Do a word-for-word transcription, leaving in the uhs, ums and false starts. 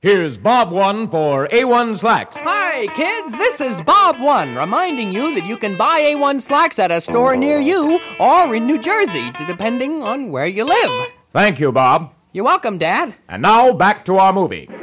Here's Bob One for A one Slacks. Hi, kids. This is Bob One, reminding you that you can buy A one Slacks at a store near you or in New Jersey, depending on where you live. Thank you, Bob. You're welcome, Dad. And now, back to our movie.